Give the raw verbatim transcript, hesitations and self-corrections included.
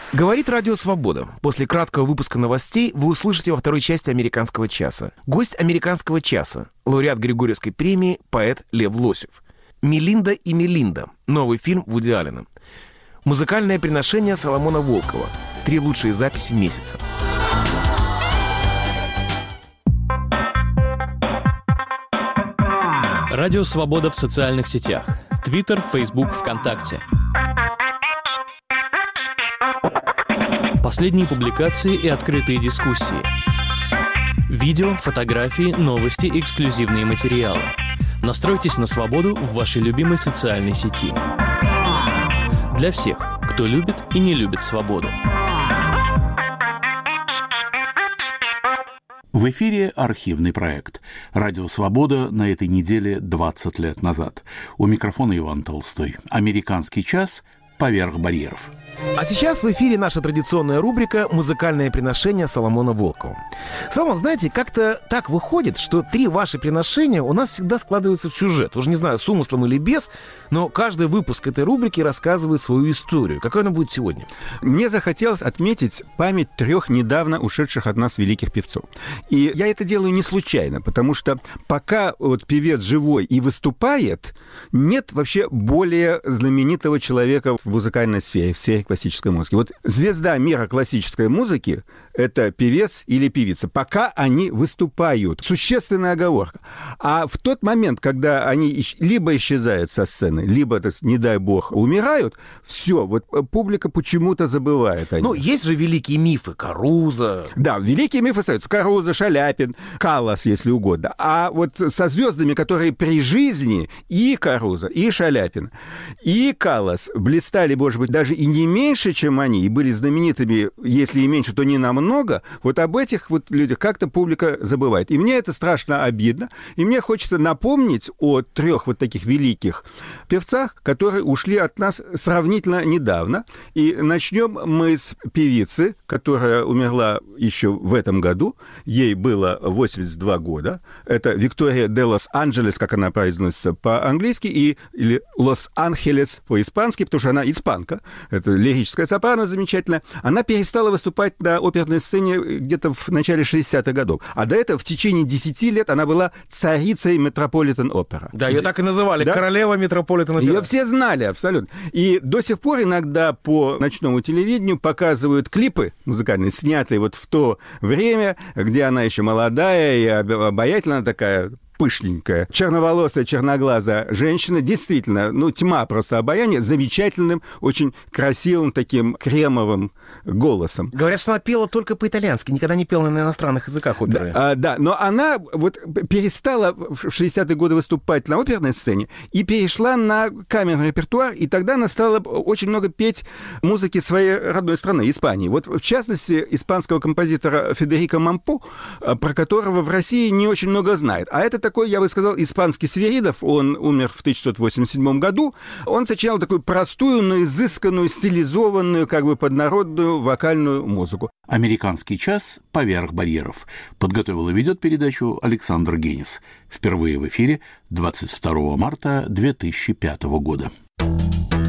Говорит Радио Свобода. После краткого выпуска новостей вы услышите во второй части «Американского часа». Гость «Американского часа» — лауреат Григорьевской премии, поэт Лев Лосев. «Мелинда и Мелинда» — новый фильм Вуди Аллена. Музыкальное приношение Соломона Волкова. Три лучшие записи месяца. Радио Свобода в социальных сетях. Твиттер, Фейсбук, ВКонтакте. Последние публикации и открытые дискуссии. Видео, фотографии, новости, эксклюзивные материалы. Настройтесь на свободу в вашей любимой социальной сети. Для всех, кто любит и не любит свободу. В эфире архивный проект. Радио «Свобода» на этой неделе двадцать лет назад. У микрофона Иван Толстой. «Американский час. Поверх барьеров». А сейчас в эфире наша традиционная рубрика «Музыкальное приношение Соломона Волкова». Соломон, знаете, как-то так выходит, что три ваши приношения у нас всегда складываются в сюжет. Уже не знаю, с умыслом или без, но каждый выпуск этой рубрики рассказывает свою историю. Какой она будет сегодня? Мне захотелось отметить память трех недавно ушедших от нас великих певцов. И я это делаю не случайно, потому что пока вот певец живой и выступает, нет вообще более знаменитого человека в музыкальной сфере, в сфере классической музыки. Вот звезда мира классической музыки — это певец или певица, пока они выступают. Существенная оговорка. А в тот момент, когда они либо исчезают со сцены, либо, так, не дай бог, умирают, все, вот публика почему-то забывает о них. Ну, есть же великие мифы. Каруза. Да, великие мифы остаются. Каруза, Шаляпин, Каллас, если угодно. А вот со звездами, которые при жизни, и Каруза, и Шаляпин, и Каллас блистали, может быть, даже и не меньше, чем они, и были знаменитыми, если и меньше, то не намного, вот об этих вот людях как-то публика забывает. И мне это страшно обидно, и мне хочется напомнить о трех вот таких великих певцах, которые ушли от нас сравнительно недавно. И начнем мы с певицы, которая умерла еще в этом году, ей было восемьдесят два года. Это Виктория де Лос-Анджелес, как она произносится по-английски, и, или Лос-Анхелес по-испански, потому что она испанка. Это лирическая сопрано замечательная. Она перестала выступать на оперной сцене где-то в начале шестидесятых годов. А до этого в течение десяти лет она была царицей Метрополитен-опера. Да, ее так и называли, да? Королева Метрополитен-опера. Ее все знали, абсолютно. И до сих пор иногда по ночному телевидению показывают клипы музыкальные, снятые вот в то время, где она еще молодая и обаятельная такая, пышненькая, черноволосая, черноглазая женщина, действительно, ну, тьма просто обаяния, замечательным, очень красивым таким кремовым голосом. Говорят, что она пела только по-итальянски, никогда не пела на иностранных языках оперы. Да, а, да, но она вот перестала в шестидесятые годы выступать на оперной сцене и перешла на камерный репертуар, и тогда она стала очень много петь музыки своей родной страны, Испании. Вот, в частности, испанского композитора Федерико Мампу, про которого в России не очень много знает. А это такой, я бы сказал, испанский Свиридов, он умер в тысяча девятьсот восемьдесят седьмом году, он сочинял такую простую, но изысканную, стилизованную, как бы поднародную вокальную музыку. «Американский час. Поверх барьеров». Подготовил и ведет передачу Александр Генис. Впервые в эфире двадцать второго марта две тысячи пятого года.